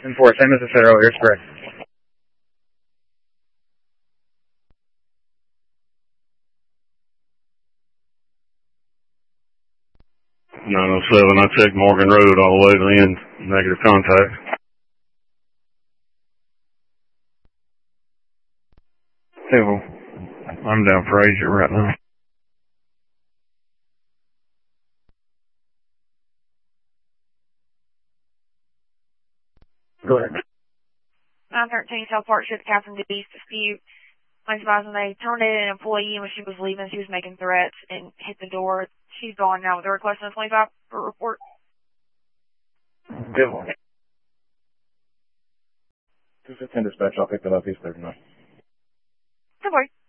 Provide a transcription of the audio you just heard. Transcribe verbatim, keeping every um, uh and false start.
ten four, same as I said earlier, it's correct. nine oh seven, I checked Morgan Road all the way to the end, negative contact. Civil. I'm down Frazier right now. Go ahead. nine thirteen South Park Street, Catherine Deese dispute. My advising they terminated an employee, and when she was leaving, she was making threats and hit the door. She's gone now with a request on twenty-five for report. Good one. two fifteen dispatch, I'll pick that up, East thirty-nine. Good work.